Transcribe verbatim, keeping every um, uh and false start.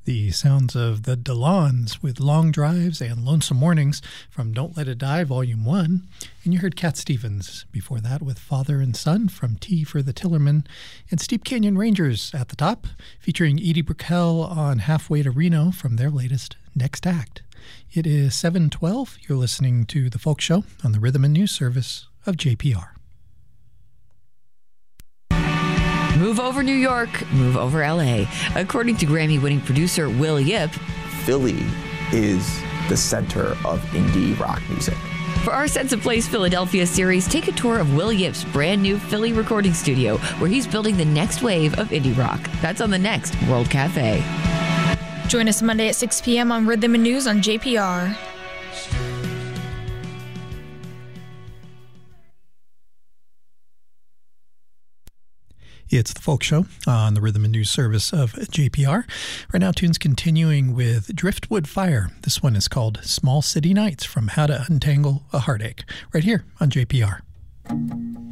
The sounds of the Delons with Long Drives and Lonesome Mornings from Don't Let It Die, Volume one. And you heard Cat Stevens before that with Father and Son from Tea for the Tillerman. And Steep Canyon Rangers at the top, featuring Edie Brickell on Halfway to Reno from their latest Next Act. It is seven twelve. You're listening to The Folk Show on the Rhythm and News Service of J P R. Move over New York, move over L A. According to Grammy-winning producer Will Yip, Philly is the center of indie rock music. For our Sense of Place Philadelphia series, take a tour of Will Yip's brand new Philly recording studio, where he's building the next wave of indie rock. That's on the next World Cafe. Join us Monday at six p.m. on Rhythm and News on J P R. It's The Folk Show on the Rhythm and News Service of J P R. Right now, tunes continuing with Driftwood Fire. This one is called Small City Nights from How to Untangle a Heartache, right here on J P R.